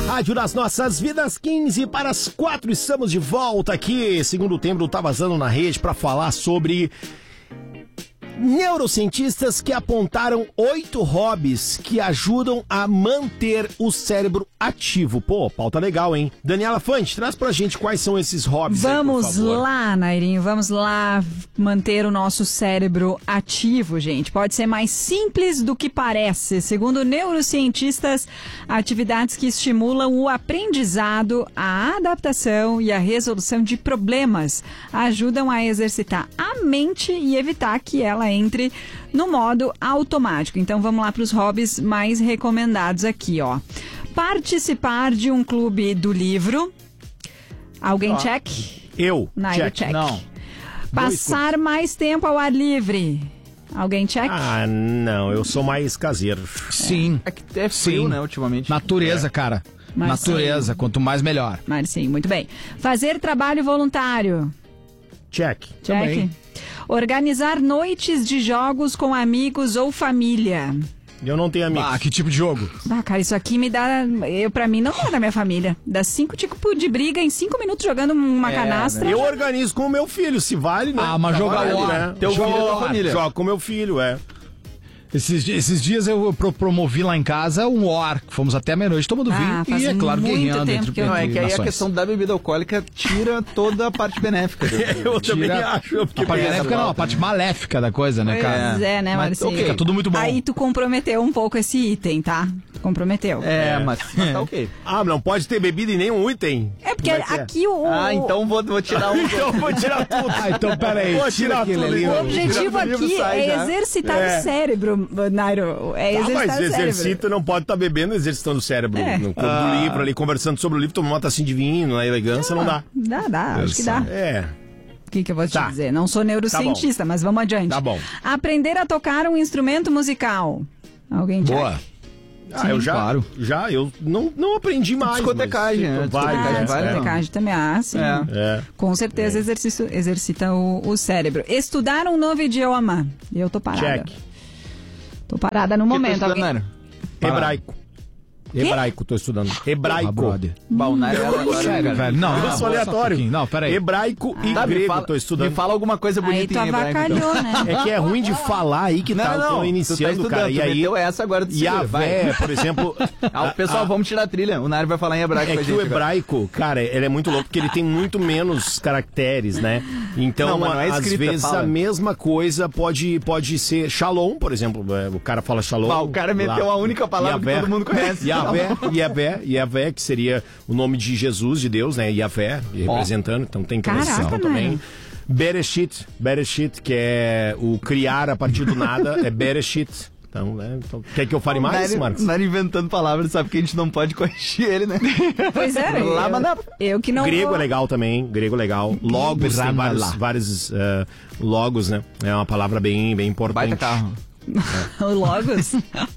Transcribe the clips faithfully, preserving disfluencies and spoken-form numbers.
Rádio das Nossas Vidas, quinze para as quatro, estamos de volta aqui. Segundo tempo tá vazando na rede para falar sobre neurocientistas que apontaram oito hobbies que ajudam a manter o cérebro ativo. Pô, pauta legal, hein? Daniela Fante, traz pra gente quais são esses hobbies. Vamos aí, por favor. lá, Nairinho, vamos lá manter o nosso cérebro ativo, gente. Pode ser mais simples do que parece. Segundo neurocientistas, atividades que estimulam o aprendizado, a adaptação e a resolução de problemas ajudam a exercitar a mente e evitar que ela entre no modo automático. Então vamos lá para os hobbies mais recomendados aqui, ó. Participar de um clube do livro. Alguém Ó, check? Eu. Nairo, check. check. Não. Passar mais tempo ao ar livre. Alguém check? Ah, não, eu sou mais caseiro. Sim. É que é frio, Sim. né, ultimamente. Natureza, cara. Mas Natureza, quanto mais melhor. Marcinho, muito bem. Fazer trabalho voluntário. Check. Check. Também. Organizar noites de jogos com amigos ou família. Eu não tenho amigos. Ah, que tipo de jogo? Ah, cara, isso aqui me dá... Eu, pra mim, não é da minha família. Dá cinco tipos de briga em cinco minutos jogando uma É, canastra. Eu organizo com o meu filho, se vale, né? Ah, mas Tá jogar valendo, War. né? Teu filho é da Jogo- família. Jogo com meu filho, é. Esses, di- esses dias eu pro- promovi lá em casa um War. Fomos até meia-noite tomando Ah, vinho faz e, é claro, muito guerreando tempo entre que eu- Não, é que aí a nações. questão da bebida alcoólica tira toda a parte benéfica. Eu também Tira- acho. Eu fiquei A parte pensando benéfica não, a alto. parte maléfica da coisa, né, cara? Pois é, né, Mas, Marcinho? ok. Fica tudo muito bom. Aí tu comprometeu um pouco esse item, tá? Tu comprometeu. É, mas, mas tá ok. Ah, não pode ter bebida em nenhum item. É porque Como é que é? aqui o... Ah, então vou, vou tirar um. Então vou tirar tudo. Ah, então peraí. Vou Tira tirar aquele tudo, ali. então. O ó. objetivo Tirando o livro, aqui sai é já. exercitar É. o cérebro, Nairo. É Ah, exercitar mas o cérebro. exercita, não pode estar bebendo, exercitando o cérebro. É. No clube do livro ali, conversando sobre o livro, tomando uma tacinha de vinho, na elegância, não dá. Dá, dá, acho que dá. É. O que, que eu vou te Tá. dizer? Não sou neurocientista, mas vamos adiante. Tá bom. Aprender a tocar um instrumento musical. Alguém check? Boa. Ah, eu já, claro. já, eu não, não aprendi mais. Discotecagem, mas né? vai, Ah, Discotecagem, vai, vai, discotecagem também. Ah, sim. É. É. Com certeza exercício, exercita o, o cérebro. Estudar um novo idioma. Eu tô parada. Check. Tô parada no momento. Alguém... Alguém... Hebraico. Hebraico, tô estudando. Ah, Hebraico. brother. Balneário aleatório, Sério, cara. velho. Não, Eu não, sou só um aleatório. pouquinho. Não, peraí. Hebraico e Tá, me grego, fala, tô estudando. me fala alguma coisa Aí bonita tu em hebraico. então. avacalhou, né? É que é ruim de falar aí que tá, Não, não, tô não. Tu tá iniciando, estudando, cara. tu E aí, meteu essa agora tu e segura, a vai. vé, por exemplo... Ah, pessoal, vamos tirar a trilha. O Nário vai falar em hebraico É com a que gente o agora. hebraico, cara, ele é muito louco, porque ele tem muito menos caracteres, né? Então, Não, mas não é às escrita, vezes, fala. a mesma coisa pode, pode ser shalom, por exemplo. é, O cara fala shalom. Ah, o cara meteu lá. a única palavra que Yavé. todo mundo conhece. Yavé, Yavé, Yavé, que seria o nome de Jesus, de Deus, né? Yavé, representando, então tem Caraca, criação também. mano. Bereshit, Bereshit, que é o criar a partir do nada, é Bereshit. Então, né? Então, quer que eu fale mais, Nário, Marcos? Nário inventando palavras, sabe que a gente não pode corrigir ele, né? Pois é, eu, Lá, mas não. eu que não Grego vou... é legal também, grego é legal. Logos, tem vários, vários uh, logos, né? É uma palavra bem, bem importante. Baita carro. O Logos?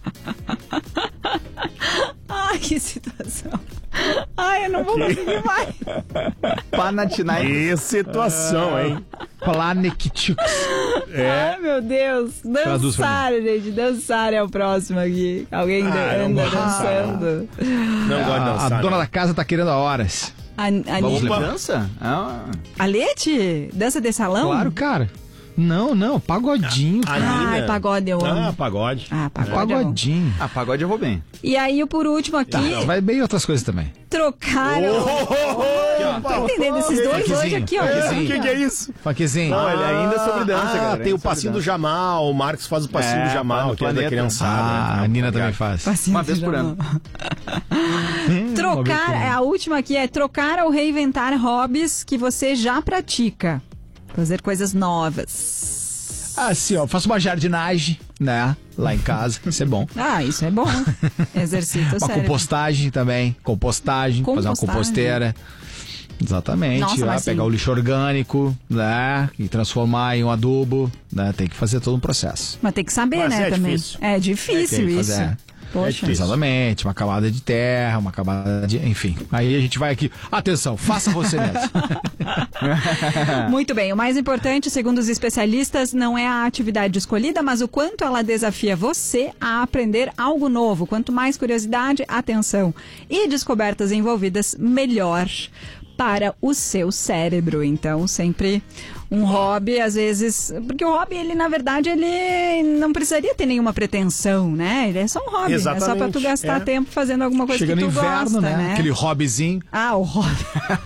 Ai, que situação. Ai, eu não vou conseguir mais. Panathinaikos. Que situação, hein? Planectix. Ai, meu Deus. Traduz pra Dançar, gente. Dançar é o próximo aqui. Alguém Ah, eu anda gosto. dançando. Não gosto de A, dançar. a dona né? da casa tá querendo a horas. A, a, Vamos Ni- Opa. dança? Ah. a Lete? Dança de salão? Claro, cara. Não, não, pagodinho. A Ai, Nina. pagode eu amo. Ah, pagode. Ah, pagode é bom. Pagodinho. ah, pagode eu vou bem. E aí, o por último aqui, Tá, vai bem outras coisas também. trocar... Tá entendendo? Esses dois hoje aqui, ó. O que, que é isso? Funkezinho. Não, ele ainda é sobre dança, ah, cara. tem Ainda o passinho sobre do Jamal, o Marcos faz o passinho É, do faz Jamal, no que é da planeta. criançada. Ah, né? a Nina também Obrigado. faz. Paciência, Uma vez por já ano. não. Trocar, a última aqui é trocar ou reinventar hobbies que você já pratica. Fazer coisas novas. Assim, ó, faço uma jardinagem, né? Lá em casa, isso é bom. Ah, isso é bom. Exercita o Uma cérebro. compostagem também, compostagem, fazer uma Compostagem. composteira. Exatamente, Nossa, lá, mas pegar sim. o lixo orgânico, né? E transformar em um adubo, né? Tem que fazer todo um processo. Mas tem que saber, Mas né, é também. difícil. É difícil Tem que isso. fazer. Poxa. Exatamente, uma camada de terra, uma camada de... Enfim, aí a gente vai aqui. Atenção, faça você mesmo. Muito bem, o mais importante, segundo os especialistas, não é a atividade escolhida, mas o quanto ela desafia você a aprender algo novo. Quanto mais curiosidade, atenção e descobertas envolvidas, melhor para o seu cérebro. Então, sempre um hobby, às vezes... Porque o hobby, ele, na verdade, ele não precisaria ter nenhuma pretensão, né? Ele é só um hobby. Exatamente. É só pra tu gastar É. tempo fazendo alguma coisa Chega que no tu inverno, gosta, né? né? Aquele hobbyzinho. Ah, o hobby.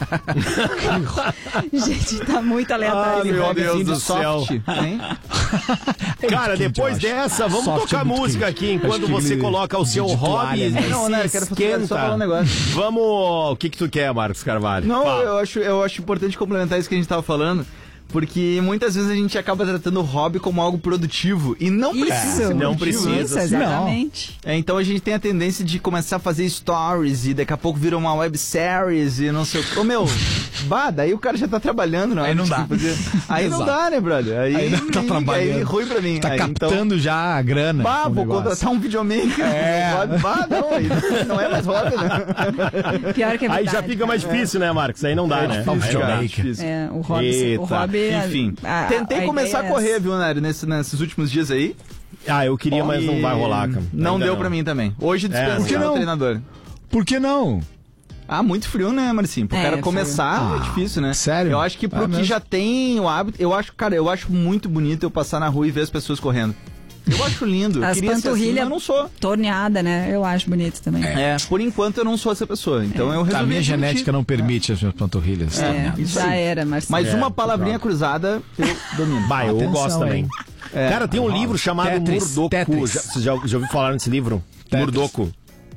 Gente, tá muito aleatório. Ah, esse meu hobby. Deus do soft, céu. hein? Cara, depois Josh. dessa, vamos Soft tocar é muito música quente. aqui enquanto Acho que você ele- coloca o seu de hobby toalha, e né? se Não, né, eu quero fazer- esquenta. só falar um negócio. Vamos... O que que tu quer, Marcos Carvalho? Não, Fala. eu acho, eu acho importante complementar isso que a gente tava falando, porque muitas vezes a gente acaba tratando o hobby como algo produtivo e não precisa Isso, ser não produtivo, precisa. né? Isso, assim. exatamente. É, então a gente tem a tendência de começar a fazer stories e daqui a pouco vira uma web series e não sei o que. Ô meu, bah, daí o cara já tá trabalhando, não é? Aí não dá. Aí não Exato. dá, né, brother? Aí, Aí não tá aí, trabalhando. aí ruim pra mim. Tá Aí, captando então, já a grana. bah, com o vou negócio. contratar um videomaker. É. Bah, não, aí não é mais hobby, né? Pior que é Aí verdade. já fica mais difícil, né, Marcos? Aí não dá, né? difícil, Aí já dá. é difícil. É, o hobby, Eita. o hobby Enfim, a- a- tentei a começar a ideia é correr, essa. viu, Nário, nesse, nesses últimos dias aí. Ah, eu queria, mas não E vai rolar, cara. Não Ainda deu pra mim também. Hoje dispensei por que o não? treinador. Por que não? Ah, muito frio, né, Marcinho? Pro É, cara frio. começar é Ah, difícil, né? sério? Eu acho que pro É que mesmo? já tem o hábito, eu acho, cara, eu acho muito bonito eu passar na rua e ver as pessoas correndo. Eu acho lindo. Eu As queria ser assim, mas panturrilhas eu não sou. torneada, né? Eu acho bonito também. É, por enquanto eu não sou essa pessoa. Então eu resolvi A minha admitir. genética não permite as minhas panturrilhas. É, torneadas. isso já aí. era, Marcelo. Mas É, uma tô palavrinha cruzada eu domino. Bah, eu Atenção, gosto também. hein? É. Cara, tem um livro chamado Tetris, Murdoco. Tetris. Já, você já, já ouviu falar nesse livro? Tetris. Murdoco.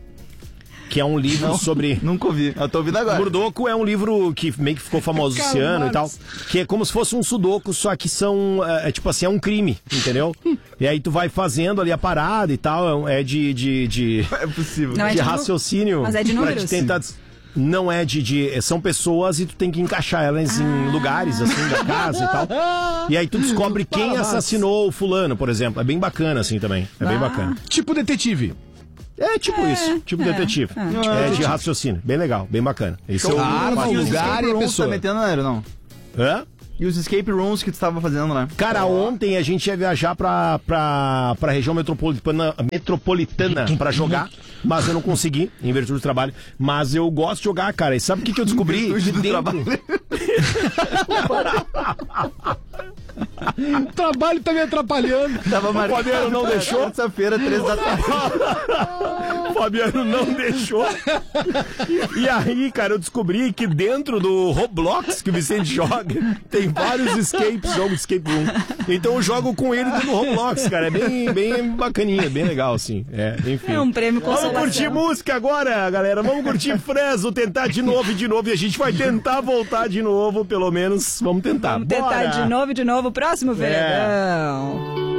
Que é um livro Não, sobre... Nunca ouvi. Eu tô ouvindo agora. Murdoco é um livro que meio que ficou famoso esse Karl ano e tal. Marx. Que é como se fosse um sudoku, só que são... É, é tipo assim, é um crime, entendeu? E aí tu vai fazendo ali a parada e tal. É de... de, de, É possível. Não, é de de nu- raciocínio. mas é de pra números? te tentar... Não é de, de... São pessoas e tu tem que encaixar elas Ah. em lugares, assim, da casa e tal. E aí tu descobre quem assassinou o fulano, por exemplo. É bem bacana, assim, também. É bem Ah. bacana. Tipo detetive. É tipo É, isso, tipo é, detetive. é. É, de raciocínio. Bem legal, bem bacana. Esse é o... Arma, E os lugar escape e a rooms pessoa. tá metendo, Nário, não? Hã? E os escape rooms que tu tava fazendo lá? Cara, ontem a gente ia viajar pra, pra, pra região metropolitana, metropolitana pra jogar, mas eu não consegui, em virtude do trabalho. Mas eu gosto de jogar, cara. E sabe o que, que eu descobri? virtude do Dentro- trabalho. O trabalho tá me atrapalhando. Tava marcado. Fabiano não deixou? Terça-feira, três da tarde. O Fabiano não deixou. E aí, cara, eu descobri que dentro do Roblox que o Vicente joga, tem vários escapes, jogo de escape room. Então eu jogo com ele dentro do Roblox, cara. É bem, bem bacaninha, bem legal, assim. É, enfim. É um prêmio Vamos consolação. curtir música agora, galera. Vamos curtir Fresno, tentar de novo e de novo. E a gente vai tentar voltar de novo, pelo menos. Vamos tentar. Vamos tentar Bora! de novo, de novo, próximo veredão.